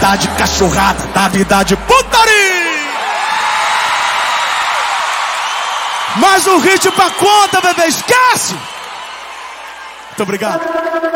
vida de cachorrada, da vida de putaria. Mais um hit pra conta, bebê, esquece! Muito obrigado.